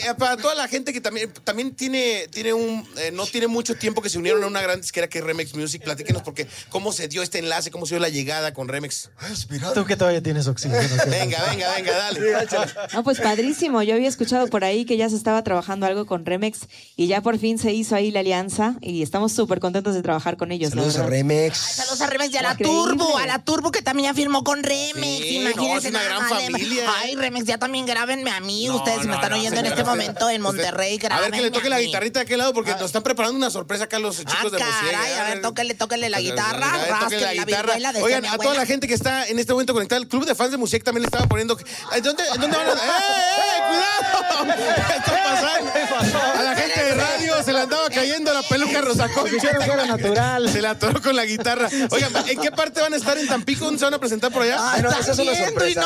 para toda la gente que también tiene no tiene mucho tiempo que se unieron a una gran disquera que es Remix Music, platíquenos porque cómo se dio este enlace, cómo se dio la llegada con Remix. Tú que todavía tienes oxígeno. Venga, dale. No, pues padrísimo. Yo había escuchado por ahí que ya se estaba trabajando algo con Remix y ya por fin se hizo ahí la alianza y estamos súper contentos de trabajar con ellos. Saludos a Remix. Saludos a Remix y a la Increíble. Turbo, que también ya firmó con Remix. Sí, Imagínense, es una gran familia. Ay, Remix, ya también grábenme a mí. No, Ustedes me están oyendo en este momento en Monterrey, A ver, que le toque la mí. guitarrita de aquel lado porque nos están preparando una sorpresa acá los chicos de Music. Caray, a ver, tóquele la guitarra, Tóquele rasque la guitarra. vihuela de Oigan, mi a abuela. toda la gente que está en este momento conectada, el club de fans de Music también le estaba poniendo... ¿Dónde van a...? ¡Cuidado! ¿Qué está pasando? A la gente de radio se le andaba cayendo la peluca rosacón. Dijeron que era natural. Se la atoró con la guitarra. Oigan, ¿en qué parte van a estar en Tampico? ¿Dónde se van a presentar por allá? Ay, no, esa es una viendo y sorpresa.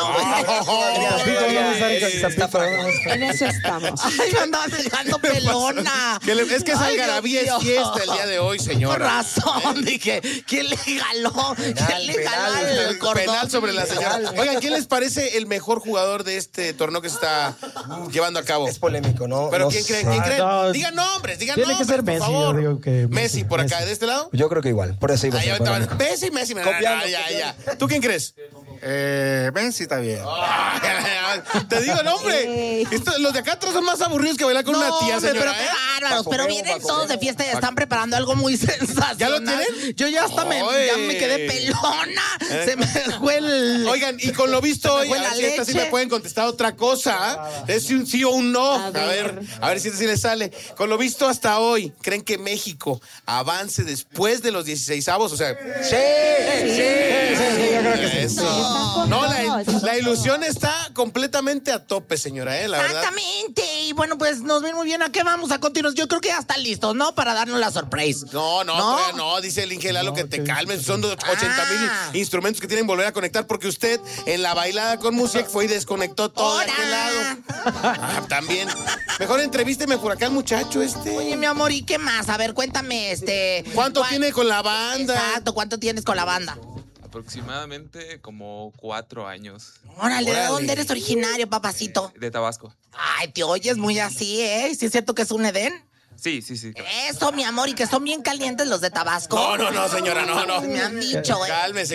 En eso estamos. Ay, me andaba dejando pelona. Es que es Ay, algarabía, es Dios fiesta el día de hoy, Con señora. razón, dije, ¿quién le jaló? ¿Quién le jaló el cordón? Penal sobre la señora. Oigan, ¿quién les parece el mejor jugador de este torneo que se está llevando a cabo? Es polémico, ¿no? ¿Pero No quién creen? sé. ¿Quién creen? no. Digan nombres, Tiene que ser por Messi, favor. yo digo que Messi, por acá, ¿de este lado? Yo creo que igual, por eso iba a Ahí ser. ahorita van. Messi. Copiando, Ya. ¿Tú quién crees? Messi está bien. Te digo nombre. Los de acá atrás son más aburridos que bailar con una tía, hombre, señora. pero qué bárbaros. Pero vienen todos de fiesta y están preparando algo muy sensacional. ¿Ya lo tienen? Yo ya hasta ya me quedé pelona. Se me fue el... Oigan, y con lo visto hoy, fue a la ver si esta sí leche. me pueden contestar otra cosa. Es un sí o un no. A ver si esta sí les sale. Con lo visto hasta hoy, ¿creen que México avance después de los 16avos? O sea, Sí, yo creo que sí. eso. No, la ilusión está completamente a tope, señora, la verdad. Exactamente. Y bueno, pues nos ven muy bien. ¿A qué vamos a continuar? Yo creo que ya están listos, ¿no? Para darnos la sorpresa. No, todavía no, dice el Inge Lalo que te calmes. Son 80,000 instrumentos que tienen que volver a conectar porque usted en la bailada con Music fue y desconectó todo de aquel lado. También. Mejor entrevísteme por acá al muchacho Oye, mi amor, ¿y qué más? A ver, cuéntame, ¿Cuánto tiene con la banda? Exacto, ¿cuánto tienes con la banda? Aproximadamente como 4 años. Órale, ¿de dónde eres originario, papacito? De Tabasco. Ay, te oyes muy así, ¿eh? ¿Sí es cierto que es un Edén? Sí, claro. Eso, mi amor, y que son bien calientes los de Tabasco. No, señora, no. Me han dicho, ¿eh? Cálmese.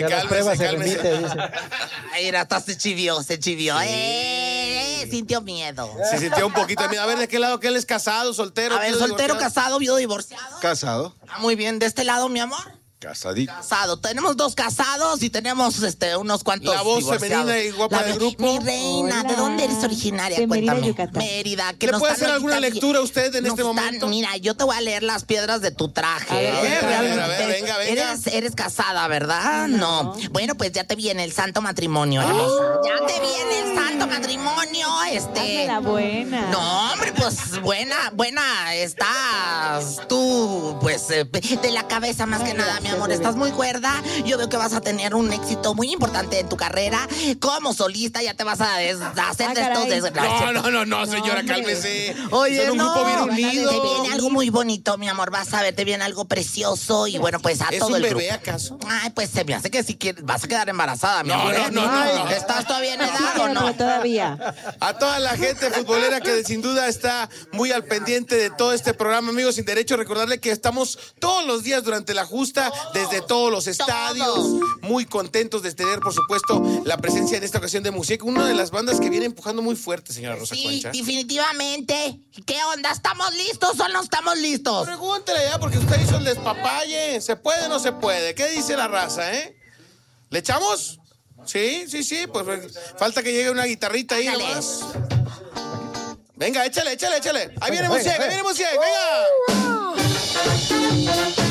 Ay, mira, hasta se chivió. Sintió miedo. Se sintió un poquito de miedo. A ver, ¿de qué lado? ¿Que él es casado, soltero? A ver, viudo, soltero, divorciado? casado, viudo, divorciado. Casado. Ah, muy bien, ¿de este lado, mi amor? Casadito. Casado. Tenemos 2 casados y tenemos unos cuantos La voz divorciados. femenina y guapa del grupo. Mi reina, Hola. ¿de dónde eres originaria? De Mérida, Cuéntame. Yucatán. Mérida. Que ¿Le nos puede están hacer alguna ahorita lectura a usted en nos este están- momento? Mira, yo te voy a leer las piedras de tu traje. A ver, Realmente. venga. Eres casada, ¿verdad? No. Bueno, pues ya te viene el santo matrimonio, hermosa. Ya te viene el santo matrimonio, Hazme la buena. No, hombre, pues buena estás tú, pues de la cabeza más que nada, mi amor. Estás muy cuerda. Yo veo que vas a tener un éxito muy importante en tu carrera. Como solista ya te vas a hacer de estos caray. desgraciados. No, señora, hombre. cálmese. Oye, son un grupo bien unido. Te viene algo muy bonito, mi amor. Vas a ver, te viene algo precioso. Y bueno, pues a ¿Es todo un el bebé grupo. acaso? Ay, pues se me hace que si quieres, vas a quedar embarazada, mi No, amor. no. ¿Estás todavía en edad Sí, o pero no? todavía. A toda la gente futbolera que sin duda está muy al pendiente de todo este programa, amigos sin derecho, recordarle que estamos todos los días durante la justa, desde todos los estadios, muy contentos de tener, por supuesto, la presencia en esta ocasión de Music, una de las bandas que viene empujando muy fuerte, señora Rosa Sí, Concha. definitivamente. ¿Qué onda? ¿Estamos listos o no estamos listos? Pregúntele ya, porque usted hizo el despapalle. ¿Se puede o no se puede? ¿Qué dice la raza, ¿Le echamos? Sí, pues falta que llegue una guitarrita ahí Ándale. nomás. Venga, échale. Ahí viene Music, venga.